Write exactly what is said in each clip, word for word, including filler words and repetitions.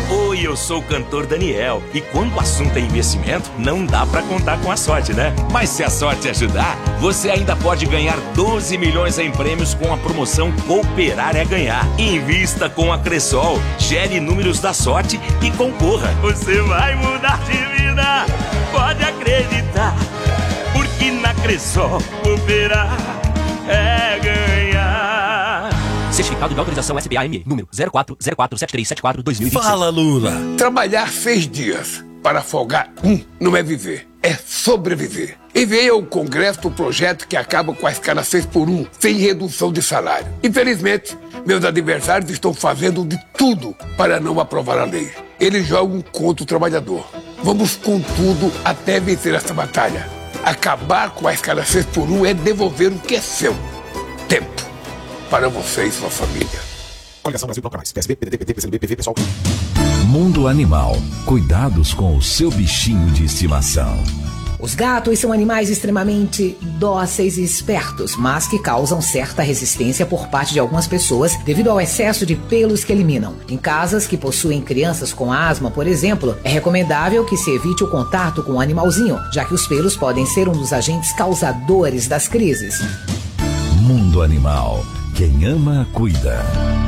Oi, eu sou o cantor Daniel. E quando o assunto é investimento, não dá pra contar com a sorte, né? Mas se a sorte ajudar, você ainda pode ganhar doze milhões em prêmios com a promoção Cooperar é Ganhar. Invista com a Cressol, gere números da sorte e concorra. Você vai mudar de vida, pode acreditar. Porque na Cressol, cooperar é ganhar. Certificado de autorização S B A M E, número zero quatro zero quatro sete três sete quatro dois mil e vinte e seis. Fala, Lula. Trabalhar seis dias para folgar um não é viver, é sobreviver. Enviei ao Congresso o projeto que acaba com a escala seis por um, sem redução de salário. Infelizmente, meus adversários estão fazendo de tudo para não aprovar a lei. Eles jogam contra o trabalhador. Vamos com tudo até vencer essa batalha. Acabar com a escala seis por um é devolver o que é seu. Tempo. Para você e sua família. Coligação Brasil Bloco Mais. P S B, P D T, P T, P C B, P V, Pessoal. Mundo Animal. Cuidados com o seu bichinho de estimação. Os gatos são animais extremamente dóceis e espertos, mas que causam certa resistência por parte de algumas pessoas devido ao excesso de pelos que eliminam. Em casas que possuem crianças com asma, por exemplo, é recomendável que se evite o contato com o animalzinho, já que os pelos podem ser um dos agentes causadores das crises. Mundo Animal. Quem ama, cuida.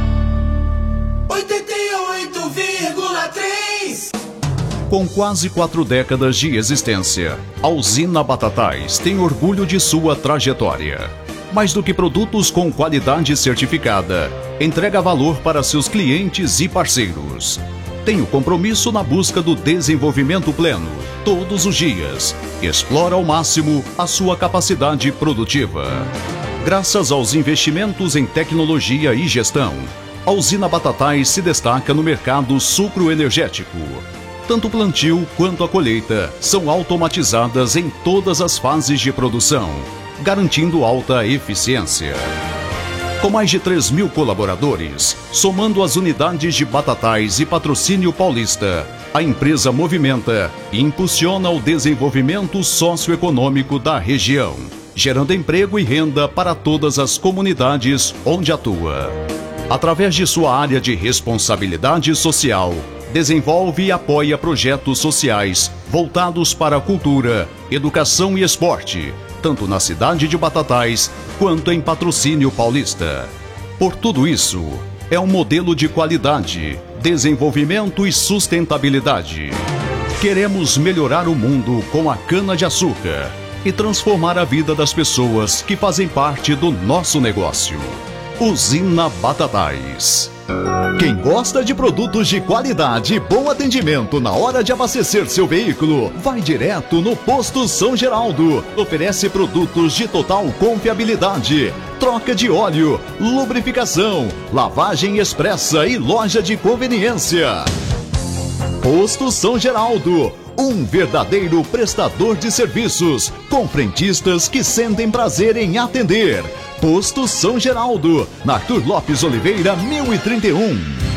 oitenta e oito vírgula três. Com quase quatro décadas de existência, a usina Batatais tem orgulho de sua trajetória. Mais do que produtos com qualidade certificada, entrega valor para seus clientes e parceiros. Tem o compromisso na busca do desenvolvimento pleno, todos os dias. Explora ao máximo a sua capacidade produtiva. Graças aos investimentos em tecnologia e gestão, a usina Batatais se destaca no mercado sucroenergético. Tanto o plantio quanto a colheita são automatizadas em todas as fases de produção, garantindo alta eficiência. Com mais de três mil colaboradores, somando as unidades de Batatais e Patrocínio Paulista, a empresa movimenta e impulsiona o desenvolvimento socioeconômico da região, gerando emprego e renda para todas as comunidades onde atua. Através de sua área de responsabilidade social, desenvolve e apoia projetos sociais voltados para a cultura, educação e esporte, tanto na cidade de Batatais quanto em Patrocínio Paulista. Por tudo isso, é um modelo de qualidade, desenvolvimento e sustentabilidade. Queremos melhorar o mundo com a cana-de-açúcar e transformar a vida das pessoas que fazem parte do nosso negócio. Usina Batatais. Quem gosta de produtos de qualidade e bom atendimento na hora de abastecer seu veículo, vai direto no Posto São Geraldo. Oferece produtos de total confiabilidade, troca de óleo, lubrificação, lavagem expressa e loja de conveniência. Posto São Geraldo, um verdadeiro prestador de serviços, com frentistas que sentem prazer em atender. Posto São Geraldo, na Arthur Lopes Oliveira, mil e trinta e um.